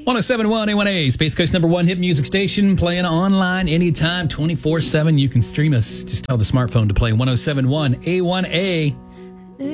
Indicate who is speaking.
Speaker 1: 1071 A1A, Space Coast number one hit music station, playing online anytime, 24/7. You can stream us. Just tell the smartphone to play 1071 A1A.